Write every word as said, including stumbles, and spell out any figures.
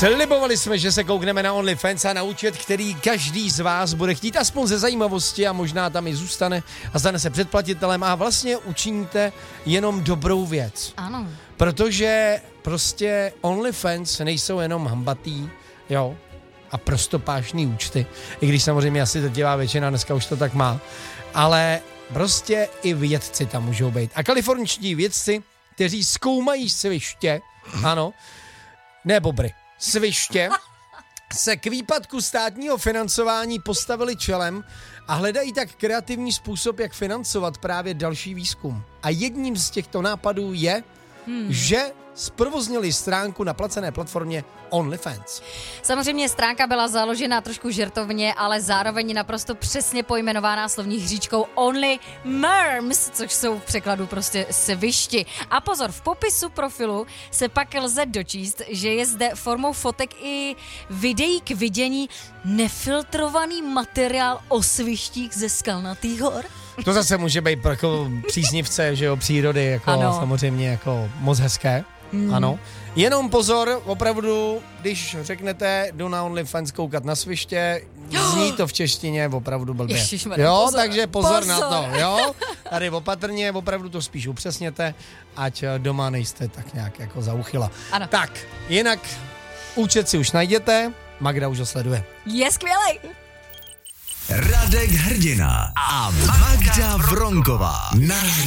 Slibovali jsme, že se koukneme na OnlyFans a na účet, který každý z vás bude chtít aspoň ze zajímavosti a možná tam i zůstane a stane se předplatitelem a vlastně učiníte jenom dobrou věc. Ano. Protože prostě OnlyFans nejsou jenom hambatý, jo, a prostopášný účty, i když samozřejmě asi drtivá většina dneska už to tak má, ale prostě i vědci tam můžou být. A kalifornští vědci, kteří zkoumají sviště, ano, ne bobry, sviště, se k výpadku státního financování postavili čelem a hledají tak kreativní způsob, jak financovat právě další výzkum. A jedním z těchto nápadů je, hmm. že zprovoznili stránku na placené platformě OnlyFans. Samozřejmě stránka byla založena trošku žertovně, ale zároveň naprosto přesně pojmenovaná slovní hříčkou Only Merms, což jsou v překladu prostě svišti. A pozor, v popisu profilu se pak lze dočíst, že je zde formou fotek i videí k vidění nefiltrovaný materiál o svištích ze skalnatých hor. To zase může být jako příznivce, že jo, přírody, jako ano. Samozřejmě jako moc hezké. Hmm. Ano. Jenom pozor, opravdu, když řeknete, jdu na OnlyFans koukat na sviště, zní to v češtině opravdu blbě. Ježišmarja, jo, pozor, takže pozor, pozor na to, jo. Tady opatrně, opravdu to spíš upřesněte, ať doma nejste tak nějak jako zauchyla. Ano. Tak, jinak účet si už najděte, Magda už ho sleduje. Je skvělej. Radek Hrdina a Magda Vronková.